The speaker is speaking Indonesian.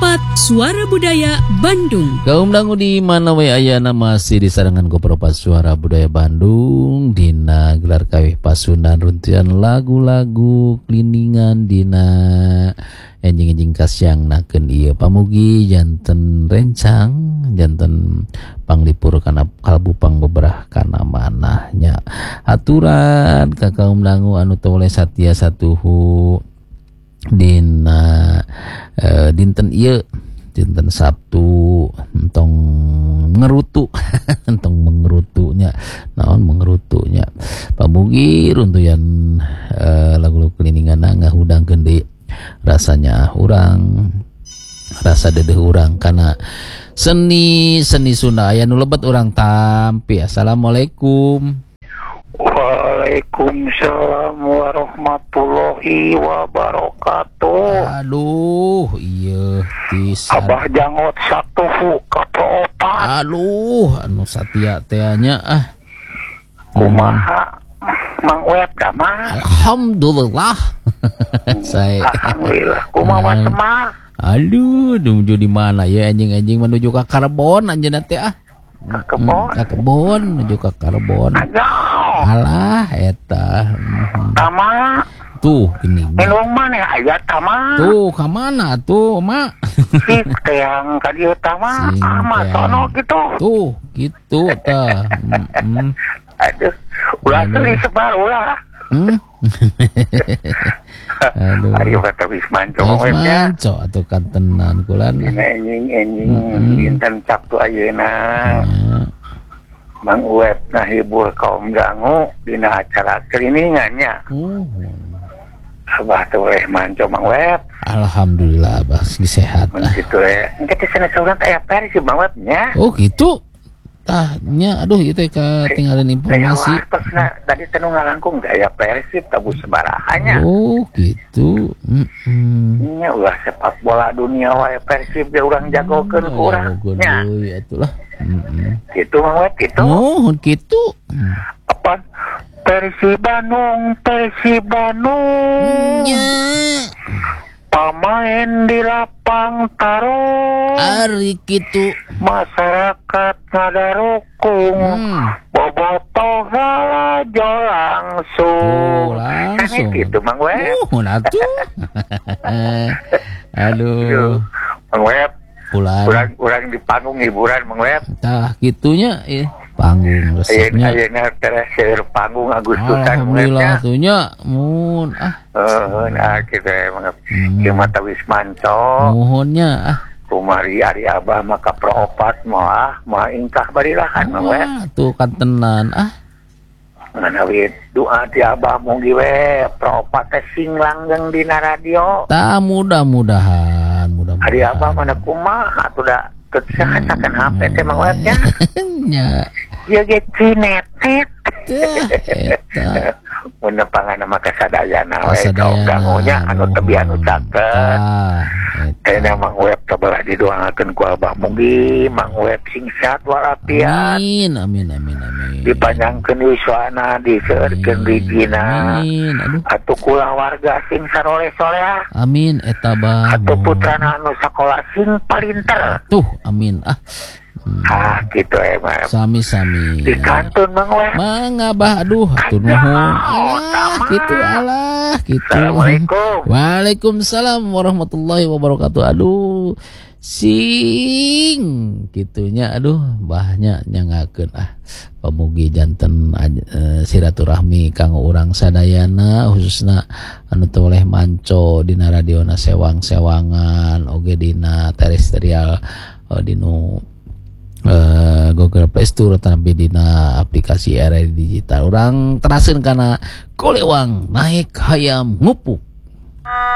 Suara Budaya Bandung. Kaum dangu di mana we ayana masih disarangan Kopropat Suara Budaya Bandung dina gelar kawih pasundan runtuyan lagu-lagu kliningan dina enjing-enjing kasyang nakeun ieu pamugi janten rencang janten panglipur kana kalbu pangbeberah kana manahnya aturan ka kaum dangu anu teu oleh satia satuhu dina dinten ieu dinten Sabtu entong ngerutu entong mengerutunya naon mengerutunya pamugi runtuyan lagu-lagu kliningan ngahudangkeun deui rasanya urang rasa dedeh urang kana seni Sunda aya nu lebet urang tampi. Assalamualaikum. Waalaikumsalam warahmatullahi wabarakatuh. Aduh, iya pisan. Abah jangot satu kapropat. Aduh, anu satia teanya Kumaha Mang Wet kamar? Alhamdulillah. Saya. Alhamdulillah. Kumaha semah? Aduh, menuju di mana ya anjing-anjing menuju ke Karbon anjeunna teh Ke kebon. Ke kebon menuju ke Karbon. Alah eta. Tama. Tuh ini. Minum mana aya tama? Tuh ka mana tuh, Mak? Si teang ka dieu tama. Ama sono gitu. Tuh, gitu tah. Aduh, ulah teuing sebar ulah. Aduh. Ari kata Wismanto webnya. Wismanto atuh kantenan kulan. Enjing dinten Sabtu ayeuna. Mang Web ngahibur kaum dangu dina acara kliningannya. Abah teu boleh manco Mang Web. Alhamdulillah Abah sehat. Gitu ya. Engke teh cenah saurang aya versi Mang Webnya. Oh gitu. Tahnya aduh ieu teh katinggalan informasi. Tadi teh nu ngalangkung gaya Persib tabu sebarahannya. Oh gitu. Nya ulah sepak bola dunia wae Persib ge urang jagokeun urangnya. Atulah. Gitu Mang Web gitu. Oh gitu. Apa Persib Bandung pamain di lapang tarung ari kitu masyarakat ngadarukung bobotoh galajo langsung gitu Mang Web. Atuh. Aduh Mang Web urang di panggung hiburan Mang Web. Tah kitunya panggung resepnya ayeuna tereseur panggung Agustusan alhamdulillah tuhnya mun nah kitu emang ieu mah Wismanto muhunnya kumari ari Abah maka proopat mah ingkah barilahan Mang Web tuh kantenan nganawi doa ti Abah mugi we proopat teh sing langgeng dina radio tah mudah-mudahan ari Abah mana kumaha atuh da kesahakan HP teh Mang Webnya nya ya ge cinetet eta mun nepangana mah kasadayana we kaum dangunya anu tebi anu caket eta Mang Web tabelah didoakeun ku Abah mugi Mang Web sing sehat walafiat amin dipanjangkeun wiswana diseureurkeun rizina atuh kula warga sing saroleh-soleh amin eta Bah atuh putrana anu sakola sing palinter tuh amin gitu emang sami-sami di kantun Mang Web mangga Bah aduh atuh nuhun gitu alah gitu. Assalamualaikum. Waalaikumsalam warahmatullahi wabarakatuh. Aduh sing gitunya aduh bahnya nyangakeun pamugi janten silaturahmi kanggo urang sadayana khususna anu teu oleh manco dina radiona sewang-sewangan oge dina terestrial dinu Google Play Store tapi dina aplikasi RRI digital urang teraseun kana kulewang naik hayam ngupuk.